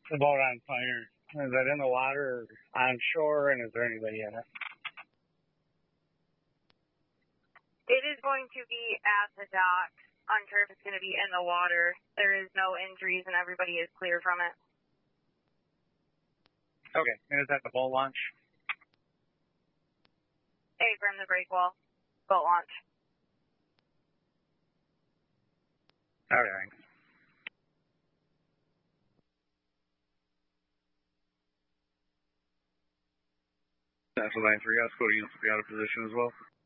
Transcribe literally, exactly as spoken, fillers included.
The boat on fire. Is that in the water or on shore, and is there anybody in it? It is going to be at the dock. Unsure if it's going to be in the water. There is no injuries, and everybody is clear from it. Okay, and is that the boat launch? Hey, from the break wall. Boat launch. Okay, thanks. National nine three, Osco units will be out of position as well.